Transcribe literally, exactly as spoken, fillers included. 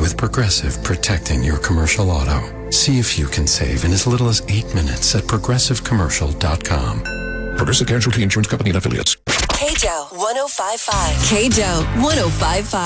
with Progressive protecting your commercial auto. See if you can save in as little as eight minutes at progressive commercial dot com. Progressive Casualty Insurance Company and Affiliates. K J O one oh five point five. K J O one oh five point five.